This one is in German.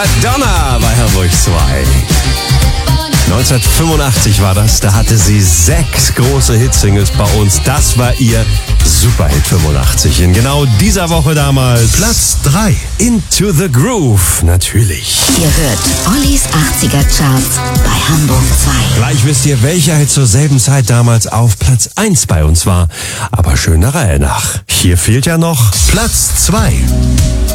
Madonna bei Hamburg 2. 1985 war das, da hatte sie 6 große Hitsingles bei uns. Das war ihr Superhit 85. In genau dieser Woche damals Platz 3. Into the Groove, natürlich. Ihr hört Ollis 80er Charts bei Hamburg 2. Gleich wisst ihr, welcher Hit zur selben Zeit damals auf Platz 1 bei uns war. Aber schön der Reihe nach. Hier fehlt ja noch Platz 2.